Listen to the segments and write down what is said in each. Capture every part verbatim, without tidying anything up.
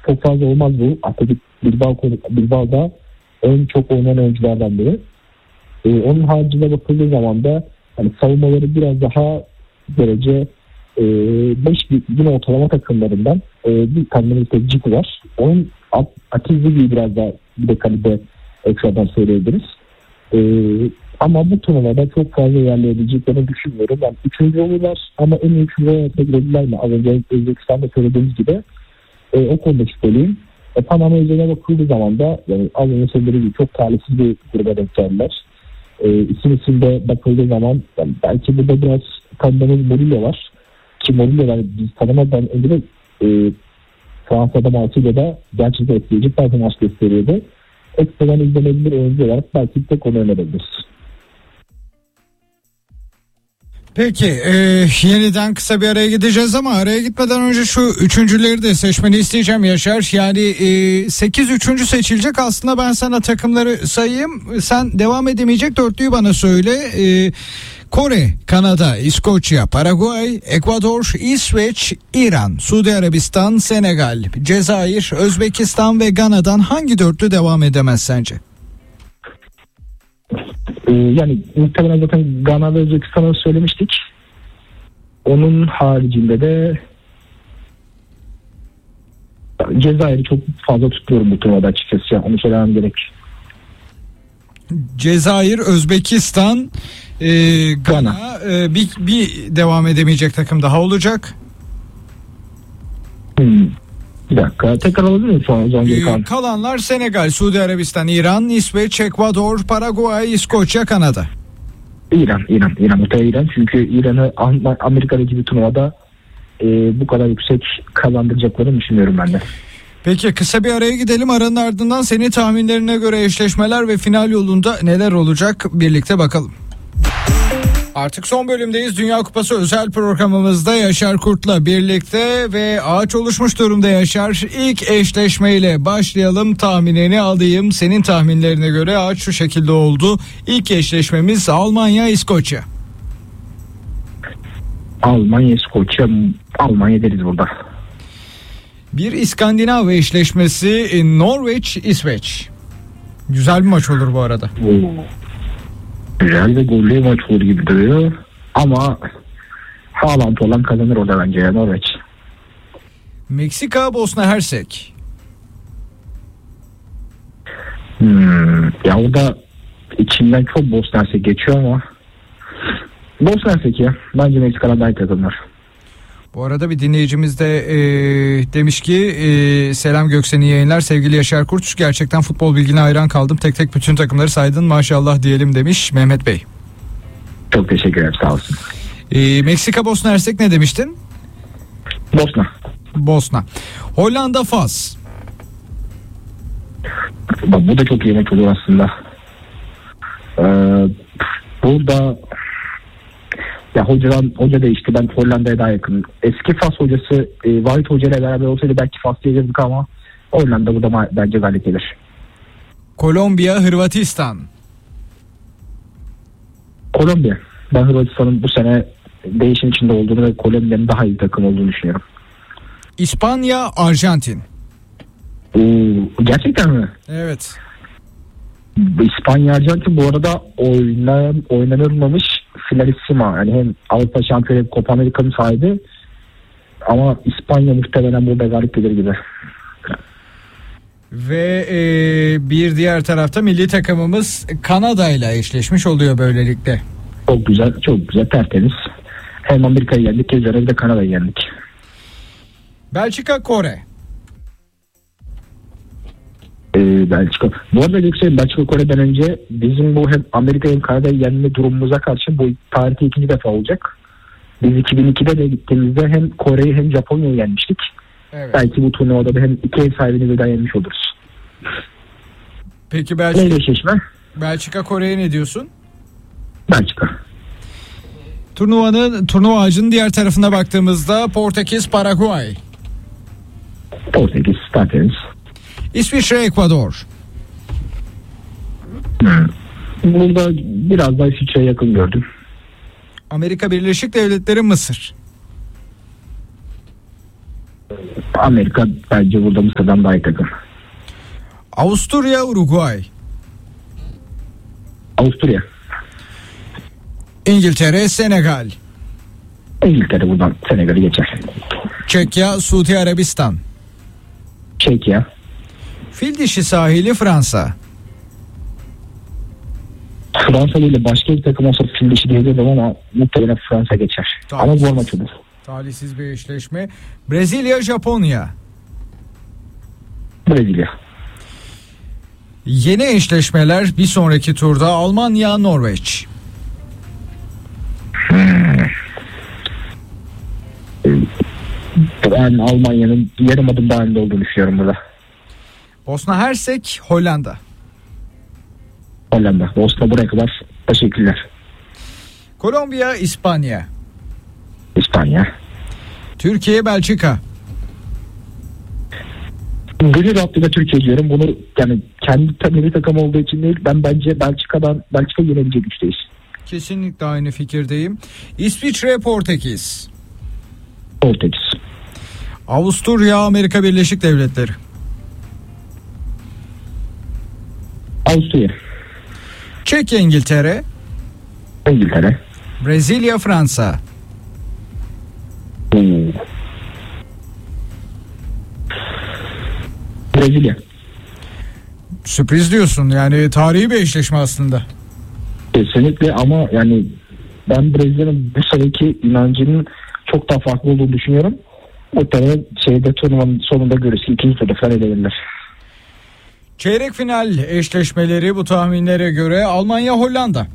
çok fazla olmaz bu. Atletik Bilbao, Bilbao'da en çok oynayan oyunculardan biri. Ee, onun haricinde bakıldığı zaman da hani savunmaları biraz daha derece beş gün ortalama takımlarından e, bir tane Ciku var. Onun Atizli gibi biraz daha bir de kalite ekstradan söyleyebiliriz. E, ama bu turnuvada çok fazla ilerleyebileceklerini düşünmüyorum. Yani üçüncü olurlar ama en iyi üçüncü olursa girebilirler mi? Az önce Özbekistan'da söylediğimiz gibi e, o konuda şüpheliyim. E, Panama üzerine bakıldığı zaman da yani az önce söylediğim gibi çok talihsiz bir gruba denk geldiler. E, isim isimde bakıldığı zaman yani belki burada biraz tanıdığımız Murillo var. Ki Murillo biz tanımadan önce de e, Fransa'da Marsilya'da gerçekten etkileyici performans gösteriyordu. Ekstradan izlenebilir oyuncu olarak belki tek onu önerebiliriz. Peki e, yeniden kısa bir araya gideceğiz ama araya gitmeden önce şu üçüncüleri de seçmeni isteyeceğim Yaşar. Yani e, sekiz üçüncü seçilecek, aslında ben sana takımları sayayım, sen devam edemeyecek dörtlüyü bana söyle. E, Kore, Kanada, İskoçya, Paraguay, Ekvador, İsveç, İran, Suudi Arabistan, Senegal, Cezayir, Özbekistan ve Gana'dan hangi dörtlü devam edemez sence? Ee, yani muhtemelen zaten Gana ve Özbekistan'ı söylemiştik. Onun haricinde de Cezayir'i çok fazla tutuyorum bu turnuvada açıkçası. Yani onu söylemem gerek. Cezayir, Özbekistan, e, Gana, e, bir, bir devam edemeyecek takım daha olacak. Hmm. Bir dakika tekrar alabilir miyim şu an? Ee, kalanlar Senegal, Suudi Arabistan, İran, İsveç, Ekvador, Paraguay, İskoçya, Kanada. İran, İran, İran. Muhtemelen İran. Çünkü İran'ı Amerika'daki bir turnuvada e, bu kadar yüksek kazandıracaklarını düşünüyorum ben de. Peki kısa bir araya gidelim. Aranın ardından senin tahminlerine göre eşleşmeler ve final yolunda neler olacak birlikte bakalım. Artık son bölümdeyiz. Dünya Kupası özel programımızda Yaşar Kurt'la birlikte ve ağaç oluşmuş durumda Yaşar. İlk eşleşmeyle başlayalım. Tahminini alayım. Senin tahminlerine göre ağaç şu şekilde oldu. İlk eşleşmemiz Almanya, İskoçya. Almanya, İskoçya, Almanya deriz burada. Bir İskandinav eşleşmesi Norveç, İsveç. Güzel bir maç olur bu arada. Oo. Güzel ve gollü maç olur gibi duruyor. Ama Haaland olan kazanır orada bence ya, Norveç. Meksika, Bosna Hersek. Hmm, ya orada içimden çok Bosna Hersek geçiyor ama Bosna Hersek ya. Bence Meksika'dan daha iyi takımlar. Bu arada bir dinleyicimiz de e, demiş ki e, selam Göksen'i yayınlar sevgili Yaşar Kurt, gerçekten futbol bilgine hayran kaldım, tek tek bütün takımları saydın maşallah diyelim demiş Mehmet Bey. Çok teşekkür ederim, sağ olsun. E, Meksika Bosna Hersek ne demiştin? Bosna. Bosna. Hollanda Fas. Bak, bu da çok iyi maç olur aslında. Ee, burada ya hocadan hoca değişti. Ben Hollanda'ya daha yakın. Eski Fas hocası e, White Hoca ile beraber olsaydı belki Fas diyecektik ama Hollanda burada ma- bence galip gelir. Kolombiya, Hırvatistan. Kolombiya. Ben Hırvatistan'ın bu sene değişim içinde olduğunu ve Kolombiya'nın daha iyi takım olduğunu düşünüyorum. İspanya, Arjantin. Oo, gerçekten mi? Evet. İspanya Arjantin bu arada oynan, oynanılmamış finalissima. Yani hem Avrupa Şampiyonu, Copa Amerika'nın sahibi ama İspanya muhtemelen burada galip gelir gibi. Ve e, bir diğer tarafta milli takımımız Kanada ile eşleşmiş oluyor böylelikle. Çok güzel, çok güzel, tertemiz. Hem Amerika'yı yendik, üzerine de Kanada'yı yendik. Belçika, Kore. Ee, Belçika. Bu arada yüksek Belçika Kore'den önce bizim bu hem Amerika hem Kanada'yı yenme durumumuza karşı bu tarihte ikinci defa olacak. Biz iki bin ikide de gittiğimizde hem Kore'yi hem Japonya'yı yenmiştik. Evet. Belki bu turnuvada da hem iki ev sahibini birden yenmiş oluruz. Peki Belçika, Neyle eşleşme? Belçika Kore'ye ne diyorsun? Belçika. Turnuvanın turnuva ağacının diğer tarafına baktığımızda Portekiz, Paraguay. Portekiz, tertemiz. İsviçre, Ekvador. Hmm. Burada biraz daha İsviçre'ye yakın gördüm. Amerika Birleşik Devletleri, Mısır. Amerika bence burada Mısır'dan daha iyi takım. Avusturya, Uruguay. Avusturya. İngiltere, Senegal. İngiltere buradan Senegal'i geçer. Çekya, Suudi Arabistan. Çekya. Fil dişi sahili, Fransa. Fransa değil de başka bir takım olsa fil dişi diyebilirim ama muhtemelen Fransa geçer. Tamam. Ama zor maç olur. Talihsiz bir eşleşme. Brezilya, Japonya. Brezilya. Yeni eşleşmeler bir sonraki turda Almanya, Norveç. Ben Almanya'nın yarım adım daha önde olduğunu düşünüyorum burada. Bosna Hersek, Hollanda. Hollanda. Bosna buraya kadar teşekkürler. Kolombiya, İspanya. İspanya. Türkiye, Belçika. Gönül rahatlığıyla Türkiye diyorum. Bunu yani kendi milli takım olduğu için değil. Ben bence Belçika'dan Belçika yenebilecek güçteyiz. Kesinlikle aynı fikirdeyim. İsviçre, Portekiz. Portekiz. Avusturya, Amerika Birleşik Devletleri. Avusturya. Çekya, İngiltere. İngiltere. Brezilya, Fransa. Hmm. Brezilya. Sürpriz diyorsun, yani tarihi bir eşleşme aslında. Kesinlikle ama yani ben Brezilya'nın bu seneki inancının çok daha farklı olduğunu düşünüyorum. Muhtemelen şeyde turnuvanın sonunda görürüz. İkinci turda falan edebilirler. Çeyrek final eşleşmeleri bu tahminlere göre Almanya, Hollanda.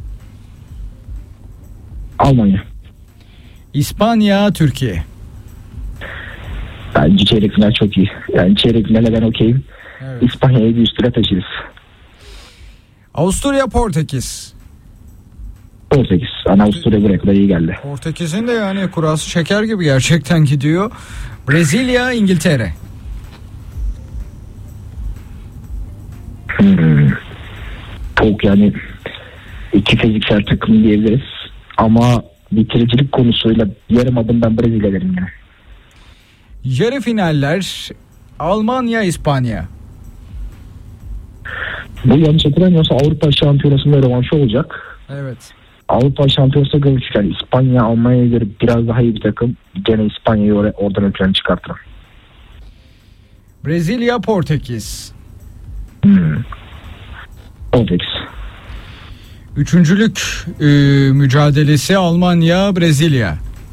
Almanya. İspanya, Türkiye. Bence çeyrek final çok iyi. Yani çeyrek finale ben okeyim. Evet. İspanya'yı bir üstüne taşırız. Avusturya, Portekiz. Portekiz. Ana Avusturya buraya kadar iyi geldi. Portekiz'in de yani kurası şeker gibi gerçekten gidiyor. Brezilya, İngiltere. Hmm. Çok yani iki fiziksel takım diyebiliriz. Ama bitiricilik konusuyla yarım adım ben Brezilya derim yine. Yarı finaller Almanya, İspanya. Bu yanlış hatırlamıyorsam Avrupa Şampiyonası'nda rövanşı olacak. Evet. Avrupa Şampiyonası'na görüşürken yani İspanya Almanya'ya göre biraz daha iyi bir takım. Gene İspanya'yı or- oradan ön plana çıkartırım. Brezilya, Portekiz. Hmm. Portekiz. Üçüncülük e, mücadelesi Almanya, Brezilya.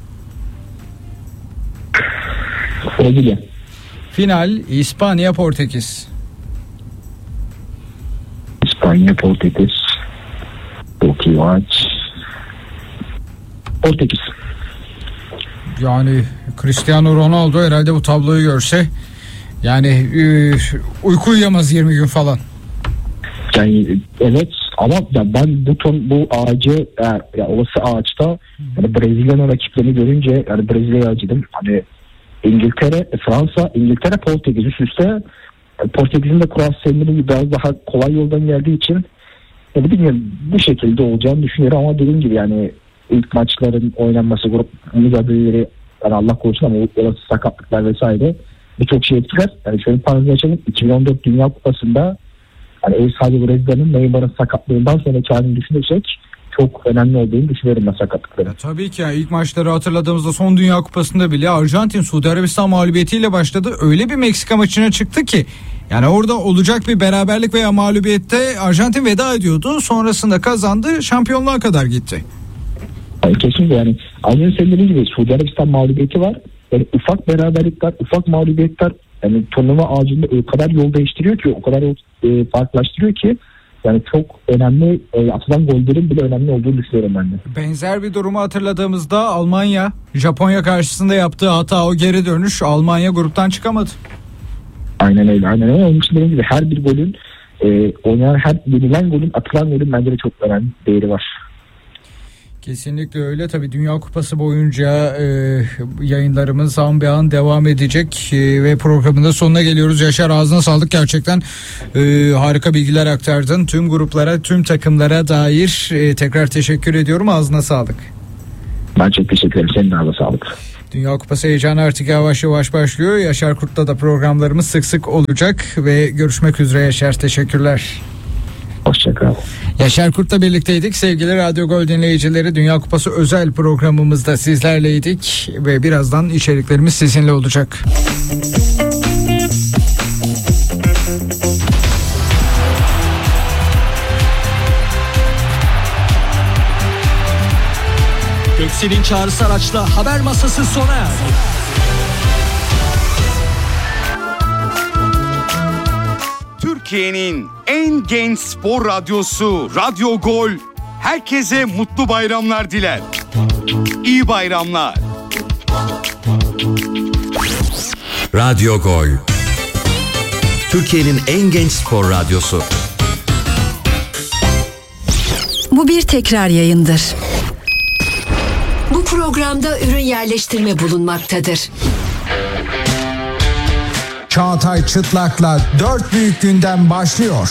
Brezilya. Final İspanya, Portekiz. İspanya, Portekiz. Çok iyi maç. Portekiz. Yani Cristiano Ronaldo herhalde bu tabloyu görse yani e, uyku uyuyamaz yirmi gün falan. Yani evet ama ya ben bu ton bu ağacı eğer ya olası ağaçta yani Brezilya'nın rakiplerini görünce yani Brezilya'ya acıdım. Hani İngiltere, Fransa, İngiltere, Portekiz üst üste. Portekiz'in de kural sistemleri biraz daha kolay yoldan geldiği için yani bilmiyorum bu şekilde olacağını düşünüyorum ama dediğim gibi yani ilk maçların oynanması, grup mücadeleleri yani Allah korusun ama olası sakatlıklar vesaire birçok şey etkiler. Yani şöyle bir parantez açalım. iki bin on dört Dünya Kupası'nda yani ev sahibi Brezilya'nın Neymar'ın sakatlığından sonraki halini düşünürsek çok önemli olduğunu düşünüyorum ben sakatlıkları. Ya tabii ki yani ilk maçları hatırladığımızda son Dünya Kupası'nda bile Arjantin Suudi Arabistan mağlubiyetiyle başladı. Öyle bir Meksika maçına çıktı ki yani orada olacak bir beraberlik veya mağlubiyette Arjantin veda ediyordu. Sonrasında kazandı, şampiyonluğa kadar gitti. Yani kesinlikle yani aynı senin dediğin gibi Suudi Arabistan mağlubiyeti var. Yani ufak beraberlikler, ufak mağlubiyetler yani turnuva ağacında o kadar yol değiştiriyor ki, o kadar yol e, farklılaştırıyor ki yani çok önemli e, atılan gollerin bile önemli olduğunu düşünüyorum ben de. Benzer bir durumu hatırladığımızda Almanya Japonya karşısında yaptığı hata, o geri dönüş, Almanya gruptan çıkamadı. Aynen öyle, aynen öyle. Onun için dediğim gibi her bir golün e, oynayan her yenilen golün, atılan golün bence de çok önemli değeri var. Kesinlikle öyle. Tabii Dünya Kupası boyunca e, yayınlarımız an be an devam edecek e, ve programın da sonuna geliyoruz. Yaşar, ağzına sağlık, gerçekten e, harika bilgiler aktardın. Tüm gruplara, tüm takımlara dair e, tekrar teşekkür ediyorum. Ağzına sağlık. Ben çok teşekkür ederim. Senin de ağzına sağlık. Dünya Kupası heyecanı artık yavaş yavaş başlıyor. Yaşar Kurt'ta da programlarımız sık sık olacak ve görüşmek üzere Yaşar. Teşekkürler. Hoşçakal. Yaşar Kurt'la birlikteydik. Sevgili Radyo Gol dinleyicileri, Dünya Kupası özel programımızda sizlerleydik ve birazdan içeriklerimiz sizinle olacak. Göksel'in çağrısı araçla haber masası sona erdi. Türkiye'nin en genç spor radyosu Radyo Gol herkese mutlu bayramlar diler. İyi bayramlar. Radyo Gol, Türkiye'nin en genç spor radyosu. Bu bir tekrar yayındır. Bu programda ürün yerleştirme bulunmaktadır. Çağatay Çıtlak'la dört büyük gündem başlıyor.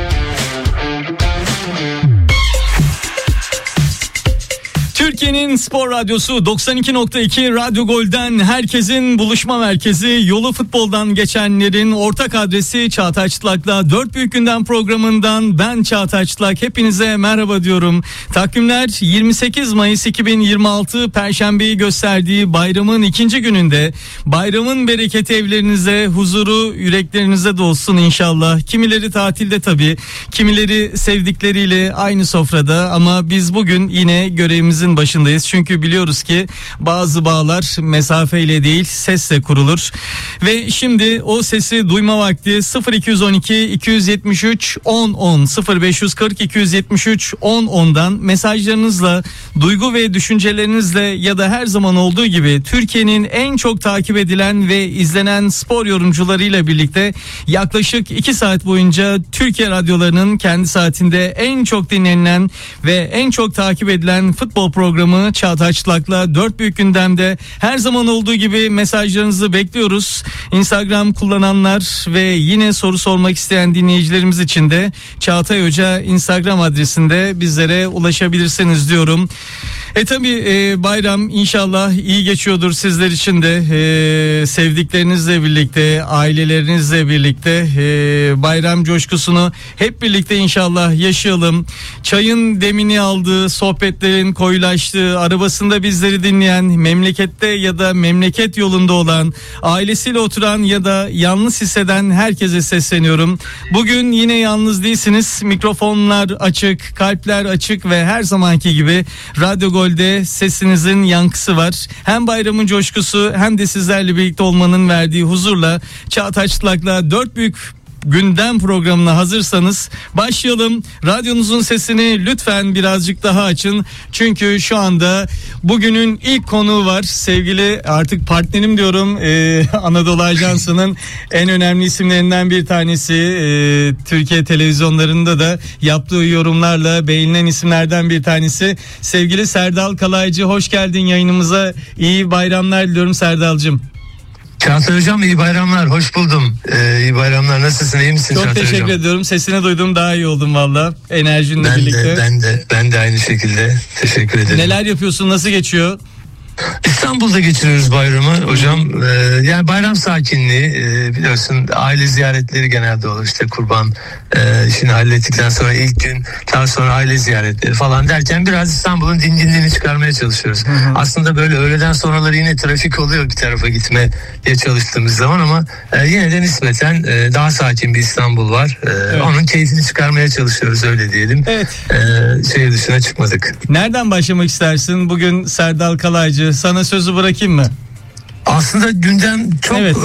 Türkiye'nin spor radyosu doksan iki nokta iki Radyo Gol'den herkesin buluşma merkezi, yolu futboldan geçenlerin ortak adresi Çağatay Çıtlak'la dört büyük gündem programından ben Çağatay Çıtlak. Hepinize merhaba diyorum. Takvimler yirmi sekiz Mayıs iki bin yirmi altı Perşembeyi gösterdiği bayramın ikinci gününde. Bayramın bereketi evlerinize, huzuru yüreklerinize dolsun inşallah. Kimileri tatilde tabii, kimileri sevdikleriyle aynı sofrada, ama biz bugün yine görevimizin başındayız. Çünkü biliyoruz ki bazı bağlar mesafeyle değil sesle kurulur. Ve şimdi o sesi duyma vakti. Sıfır iki on iki iki yetmiş üç on on sıfır beş kırk iki yetmiş üç on ondan mesajlarınızla, duygu ve düşüncelerinizle ya da her zaman olduğu gibi Türkiye'nin en çok takip edilen ve izlenen spor yorumcularıyla birlikte yaklaşık iki saat boyunca Türkiye radyolarının kendi saatinde en çok dinlenilen ve en çok takip edilen futbol programı Çağatay Çıtlak'la dört büyük gündemde her zaman olduğu gibi mesajlarınızı bekliyoruz. Instagram kullananlar ve yine soru sormak isteyen dinleyicilerimiz için de Çağatay Hoca Instagram adresinde bizlere ulaşabilirsiniz diyorum. E tabi e, bayram inşallah iyi geçiyordur sizler için de, e, sevdiklerinizle birlikte, ailelerinizle birlikte e, bayram coşkusunu hep birlikte inşallah yaşayalım. Çayın demini aldığı, sohbetlerin koyulaştığı, arabasında bizleri dinleyen, memlekette ya da memleket yolunda olan, ailesiyle oturan ya da yalnız hisseden herkese sesleniyorum. Bugün yine yalnız değilsiniz. Mikrofonlar açık, kalpler açık ve her zamanki gibi Radyo Gol'de sesinizin yankısı var. Hem bayramın coşkusu hem de sizlerle birlikte olmanın verdiği huzurla Çağatay Çıtlak'la dört büyük gündem programına hazırsanız başlayalım. Radyonuzun sesini lütfen birazcık daha açın. Çünkü şu anda bugünün ilk konuğu var. Sevgili, artık partnerim diyorum, ee, Anadolu Ajansı'nın en önemli isimlerinden bir tanesi. Ee, Türkiye televizyonlarında da yaptığı yorumlarla beğenilen isimlerden bir tanesi. Sevgili Serdal Kalaycı, hoş geldin yayınımıza. İyi bayramlar diliyorum Serdal'cığım. Çağatay Hocam iyi bayramlar, hoş buldum. Ee, iyi bayramlar, nasılsın, iyi misin Çok Çağatay teşekkür Hocam? ediyorum. Sesini duydum, daha iyi oldum valla. Enerjinle ben birlikte. De, ben de ben de aynı şekilde teşekkür ederim. Neler yapıyorsun, nasıl geçiyor? İstanbul'da geçiriyoruz bayramı hocam. Ee, yani bayram sakinliği, e, biliyorsun aile ziyaretleri genelde olur. İşte kurban e, işini hallettikten sonra ilk gün, daha sonra aile ziyaretleri falan derken biraz İstanbul'un dinginliğini çıkarmaya çalışıyoruz. Hı hı. Aslında böyle öğleden sonraları yine trafik oluyor bir tarafa gitmeye çalıştığımız zaman, ama e, yine de nispeten e, daha sakin bir İstanbul var. E, evet. Onun keyfini çıkarmaya çalışıyoruz, öyle diyelim. Evet. E, şehir dışına çıkmadık. Nereden başlamak istersin? Bugün Serdal Kalaycı, sana sözü bırakayım mı? Aslında gündem çok, evet.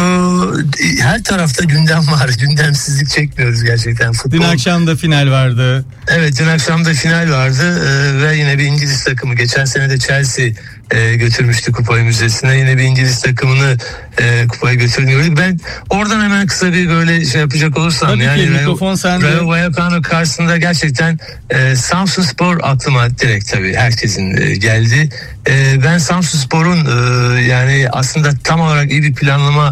e, her tarafta gündem var. Gündemsizlik çekmiyoruz gerçekten. Futbol. Dün akşam da final vardı. Evet, dün akşam da final vardı e, ve yine bir İngiliz takımı. Geçen sene de Chelsea e, götürmüştü kupayı müzesine. Yine bir İngiliz takımını e, kupaya götürmüyoruz. Ben oradan hemen kısa bir böyle şey yapacak olursam. Tabii yani ki, mikrofon sende. Rayo Vallecano karşısında gerçekten e, Samsunspor aklıma direkt tabii herkesin e, geldi. E, ben Samsunspor'un e, yani aslında tam olarak iyi bir planlama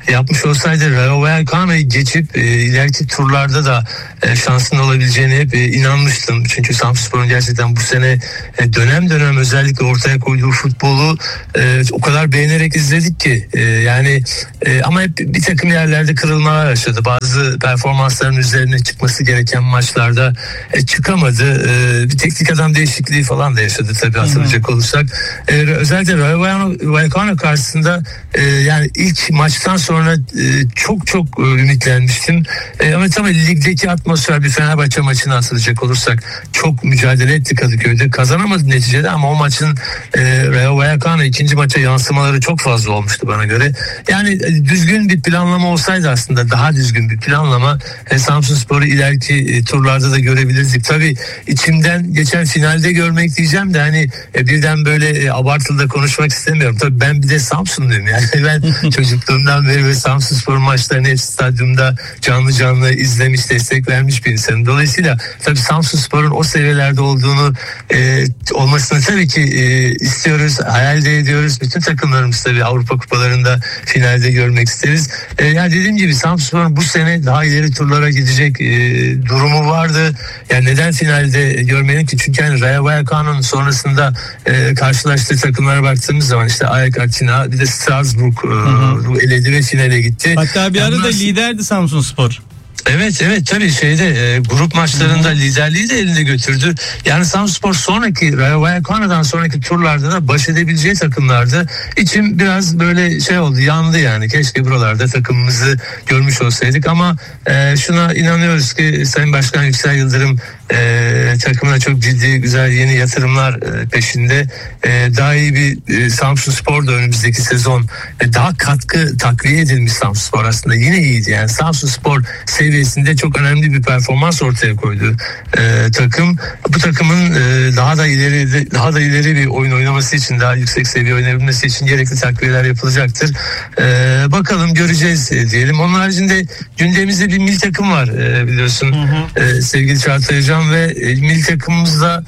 yapmış olsaydı Rayo Vallecano'yu geçip e, ileriki turlarda da e, şansının olabileceğine hep e, inanmıştım. Çünkü Samsunspor'un gerçekten bu sene e, dönem dönem özellikle ortaya koyduğu futbolu e, o kadar beğenerek izledik ki e, yani e, ama hep bir takım yerlerde kırılmalar yaşadı. Bazı performansların üzerine çıkması gereken maçlarda e, çıkamadı. E, bir teknik adam değişikliği falan da yaşadı tabii hatırlayacak olursak. E, özellikle Rayo Vallecano karşısında e, yani ilk maçtan sonra e, çok çok e, ümitlenmiştim. E, ama tabii ligdeki atmosfer bir Fenerbahçe maçını hatırlayacak olursak çok mücadele etti Kadıköy'de. Kazanamadı neticede ama o maçın e, Rayo Vallecano ikinci maça yansımaları çok fazla olmuştu bana göre. Yani e, düzgün bir planlama olsaydı aslında daha düzgün bir planlama e, Samsunspor'u ileriki e, turlarda da görebilirdik. Tabii içimden geçen finalde görmek diyeceğim de hani e, birden böyle e, abartılı da konuşmak istemiyorum. Tabii ben bir de Samsunluyum yani. Ben çocukluğumdan beri ve Samsunspor maçlarını hep stadyumda canlı canlı izlemiş, destek vermiş bir insanım. Dolayısıyla tabii Samsunspor'un o seviyelerde olduğunu e, olmasını tabii ki e, istiyoruz, hayal de ediyoruz. Bütün takımlarımız tabii Avrupa kupalarında finalde görmek isteriz. E, yani dediğim gibi Samsunspor'un bu sene daha ileri turlara gidecek e, durumu vardı. Yani neden finalde görmeyelim ki? Çünkü yani Rayo Vallecano'nun sonrasında e, karşılaştığı takımlara baktığımız zaman işte Ajax Atina bir de Strasbourg e, eledi ve finale gitti. Hatta bir arada Ondan... liderdi Samsunspor. Evet evet tabii şeyde e, grup maçlarında hmm. liderliği de elinde götürdü. Yani Samsunspor sonraki Rayo Vallecano'dan sonraki turlarda da baş edebileceği takımlardı. İçim biraz böyle şey oldu, yandı yani. Keşke buralarda takımımızı görmüş olsaydık ama e, şuna inanıyoruz ki Sayın Başkan Yüksel Yıldırım e, takımına çok ciddi güzel yeni yatırımlar e, peşinde. E, daha iyi bir e, Samsunspor da önümüzdeki sezon e, daha katkı takviye edilmiş Samsunspor aslında yine iyiydi. Yani Samsunspor seviyesinde çok önemli bir performans ortaya koydu e, takım. Bu takımın e, daha da ileri daha da ileri bir oyun oynaması için, daha yüksek seviye oynayabilmesi için gerekli takviyeler yapılacaktır. E, bakalım göreceğiz e, diyelim. Onun haricinde gündemimizde bir milli takım var e, biliyorsun hı hı. E, sevgili Çağatay Hocam ve e, milli takımımızda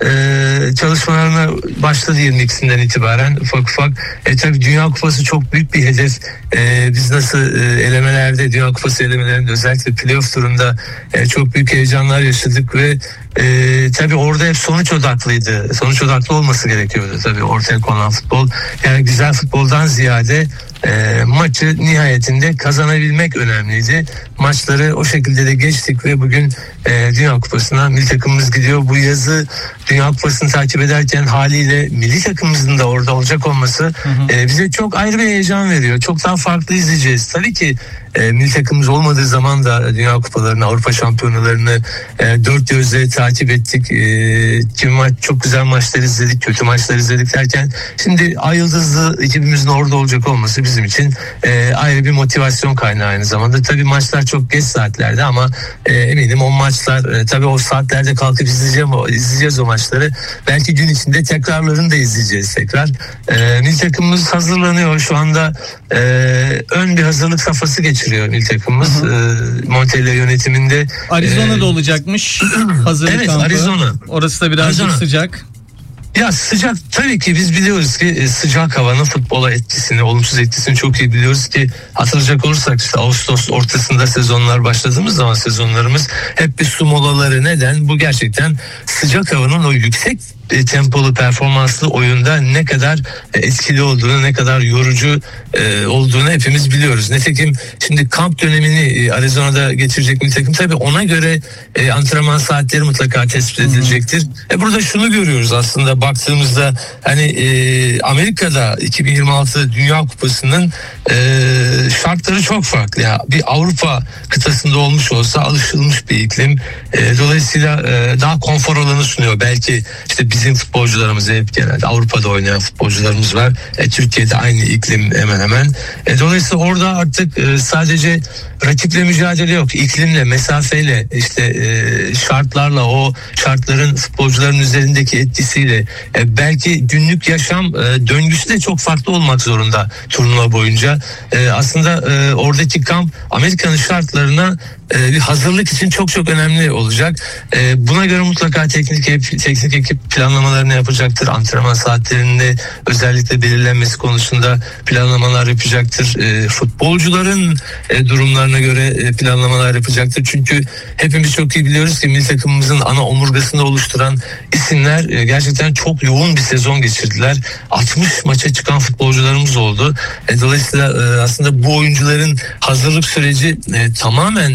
Ee, çalışmalarına başladı yirmi ikisinden itibaren ufak ufak. E, tabii Dünya Kupası çok büyük bir hedef. E, biz nasıl e, elemelerde, Dünya Kupası elemelerinde özellikle playoff turunda e, çok büyük heyecanlar yaşadık ve e, tabii orada hep sonuç odaklıydı. Sonuç odaklı olması gerekiyordu tabii ortaya konulan futbol. Yani güzel futboldan ziyade E, maçı nihayetinde kazanabilmek önemliydi. Maçları o şekilde de geçtik ve bugün e, Dünya Kupası'na milli takımımız gidiyor. Bu yazı Dünya Kupası'nı takip ederken haliyle milli takımımızın da orada olacak olması hı hı. E, bize çok ayrı bir heyecan veriyor. Çok daha farklı izleyeceğiz. Tabii ki e, milli takımımız olmadığı zaman da Dünya Kupalarını, Avrupa Şampiyonalarını e, dört gözle takip ettik. E, kimi maç, çok güzel maçlar izledik, kötü maçlar izledik derken şimdi ay yıldızlı ekibimizin orada olacak olması bizim için e, ayrı bir motivasyon kaynağı aynı zamanda. Tabii maçlar çok geç saatlerde ama e, eminim o maçlar e, tabii o saatlerde kalkıp izleyeceğim, izleyeceğiz o maçları. Belki gün içinde tekrarlarını da izleyeceğiz tekrar. E, milli takımımız hazırlanıyor. Şu anda e, ön bir hazırlık safhası geçiriyor milli takımımız. E, Montella yönetiminde. Arizona'da e, olacakmış hazırlık evet, kampı. Arizona. Orası da birazcık Arizona. Sıcak. Ya sıcak tabii ki biz biliyoruz ki sıcak havanın futbola etkisini, olumsuz etkisini çok iyi biliyoruz ki hatırlayacak olursak işte Ağustos ortasında sezonlar başladığımız zaman sezonlarımız hep bir su molaları. Neden? Bu gerçekten sıcak havanın o yüksek e, tempolu performanslı oyunda ne kadar e, etkili olduğunu, ne kadar yorucu e, olduğunu hepimiz biliyoruz. Nitekim şimdi kamp dönemini e, Arizona'da geçirecek milli takım tabii ona göre e, antrenman saatleri mutlaka tespit edilecektir. E, burada şunu görüyoruz aslında baktığımızda hani e, Amerika'da iki bin yirmi altı Dünya Kupası'nın e, şartları çok farklı. Ya bir Avrupa kıtasında olmuş olsa alışılmış bir iklim. E, dolayısıyla e, daha konfor alanı sunuyor. Belki işte bizim futbolcularımız hep genelde Avrupa'da oynayan futbolcularımız var. E, Türkiye'de aynı iklim hemen hemen. E, dolayısıyla orada artık e, sadece rakiple mücadele yok. İklimle, mesafeyle, işte e, şartlarla, o şartların futbolcuların üzerindeki etkisiyle e, belki günlük yaşam e, döngüsü de çok farklı olmak zorunda turnuva boyunca. E, aslında e, oradaki kamp Amerika'nın şartlarına bir hazırlık için çok çok önemli olacak. Buna göre mutlaka teknik ekip, teknik ekip plan planlamalarını yapacaktır. Antrenman saatlerinde özellikle belirlenmesi konusunda planlamalar yapacaktır. E, futbolcuların e, durumlarına göre e, planlamalar yapacaktır. Çünkü hepimiz çok iyi biliyoruz ki milli takımımızın ana omurgasını oluşturan isimler e, gerçekten çok yoğun bir sezon geçirdiler. altmış maça çıkan futbolcularımız oldu. E, dolayısıyla e, aslında bu oyuncuların hazırlık süreci e, tamamen